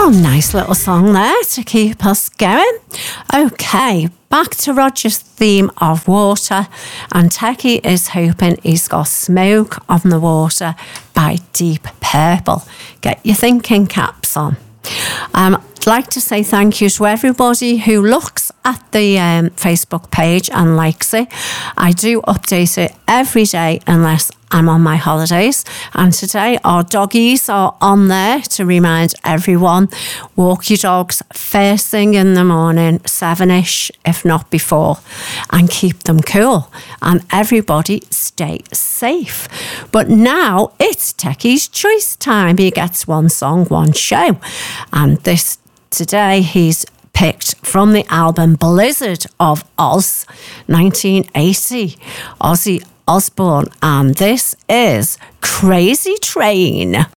Nice little song there to keep us going. Okay, back to Roger's theme of water, and Techie is hoping he's got Smoke on the Water by Deep Purple. Get your thinking caps on. I'd like to say thank you to everybody who looks at the Facebook page and likes it. I do update it every day unless I'm on my holidays, and today our doggies are on there to remind everyone, walk your dogs first thing in the morning, 7ish if not before, and keep them cool, and everybody stay safe. But now it's Techie's choice time. He gets one song, one show, and this today he's picked from the album Blizzard of Oz, 1980, Ozzy Osbourne, and this is Crazy Train.